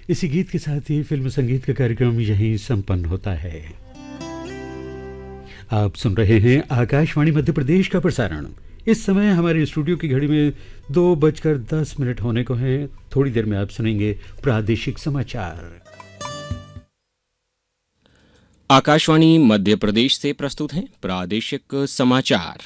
इसी गीत के साथ ही फिल्म संगीत का कार्यक्रम यहीं संपन्न होता है। आप सुन रहे हैं आकाशवाणी मध्य प्रदेश का प्रसारण। इस समय हमारे स्टूडियो की घड़ी में 2:10 होने को हैं। थोड़ी देर में आप सुनेंगे प्रादेशिक समाचार। आकाशवाणी मध्य प्रदेश से प्रस्तुत हैं प्रादेशिक समाचार।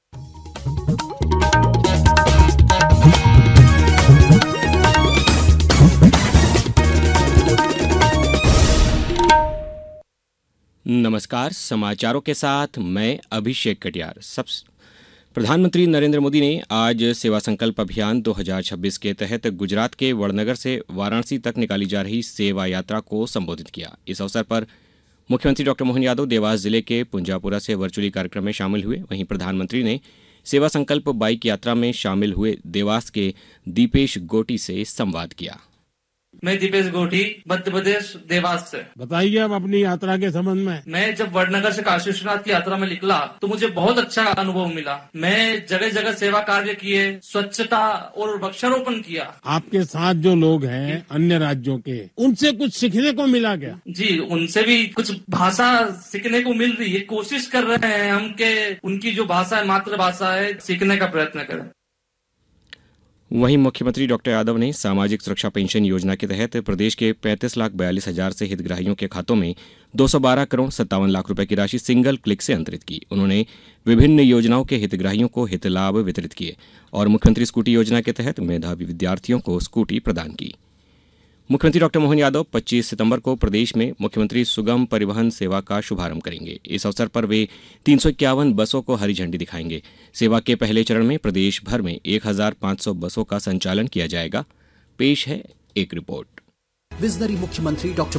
नमस्कार, समाचारों के साथ मैं अभिषेक कटियार। प्रधानमंत्री नरेंद्र मोदी ने आज सेवा संकल्प अभियान 2026 के तहत गुजरात के वडनगर से वाराणसी तक निकाली जा रही सेवा यात्रा को संबोधित किया। इस अवसर पर मुख्यमंत्री डॉ मोहन यादव देवास जिले के पुंजापुरा से वर्चुअली कार्यक्रम में शामिल हुए। वहीं प्रधानमंत्री ने सेवा संकल्प बाइक यात्रा में शामिल हुए देवास के दीपेश गोटी से संवाद किया। मैं दीपेश गोटी, मध्य प्रदेश, देवास से। बताइए आप अपनी यात्रा के संबंध में। मैं जब वडनगर से काशी विश्वनाथ की यात्रा में निकला तो मुझे बहुत अच्छा अनुभव मिला। मैं जगह जगह सेवा कार्य किए, स्वच्छता और वृक्षारोपण किया। आपके साथ जो लोग हैं अन्य राज्यों के, उनसे कुछ सीखने को मिला क्या? जी, उनसे भी कुछ भाषा सीखने को मिल रही है। कोशिश कर रहे हैं हम के उनकी जो भाषा है, मातृभाषा है, सीखने का प्रयत्न करें। वहीं मुख्यमंत्री डॉक्टर यादव ने सामाजिक सुरक्षा पेंशन योजना के तहत प्रदेश के 35,42,000 से हितग्राहियों के खातों में 212 करोड़ 57 लाख रुपए की राशि सिंगल क्लिक से अंतरित की। उन्होंने विभिन्न योजनाओं के हितग्राहियों को हित लाभ वितरित किए और मुख्यमंत्री स्कूटी योजना के तहत मेधावी विद्यार्थियों को स्कूटी प्रदान की। मुख्यमंत्री डॉक्टर मोहन यादव 25 सितंबर को प्रदेश में मुख्यमंत्री सुगम परिवहन सेवा का शुभारंभ करेंगे। इस अवसर पर वे 351 बसों को हरी झंडी दिखाएंगे। सेवा के पहले चरण में प्रदेश भर में 1,500 बसों का संचालन किया जाएगा। पेश है एक रिपोर्ट। विजनरी मुख्यमंत्री डॉ